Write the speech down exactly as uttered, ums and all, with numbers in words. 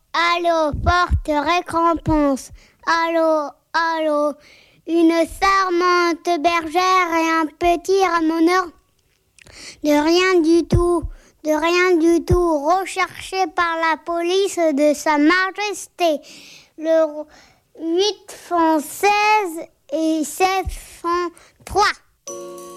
allô, forte récompense. Allô, allô, une charmante bergère et un petit ramoneur. De rien du tout, de rien du tout, recherché par la police de Sa Majesté. Le huit francs seize et sept francs trois.